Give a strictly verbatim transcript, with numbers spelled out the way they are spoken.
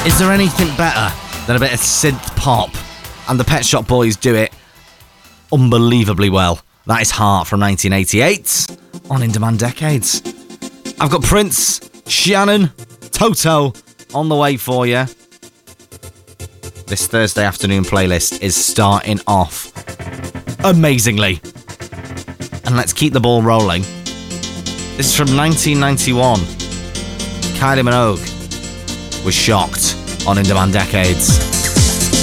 Is there anything better than a bit of synth pop? And the Pet Shop Boys do it unbelievably well. That is Heart from nineteen eighty-eight on In Demand Decades. I've got Prince, Shannon, Toto on the way for you. This Thursday afternoon playlist is starting off amazingly. And let's keep the ball rolling. This is from nineteen ninety-one. Kylie Minogue was Shocked on In Demand Decades.